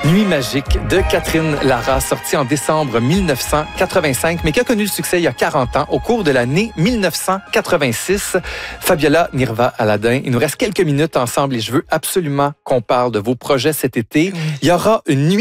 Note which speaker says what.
Speaker 1: Nuit magique de Catherine Lara, sortie en décembre 1985, mais qui a connu le succès il y a 40 ans, au cours de l'année 1986. Fabiola Nirva Aladin, il nous reste quelques minutes ensemble et je veux absolument qu'on parle de vos projets cet été. Il y aura une nuit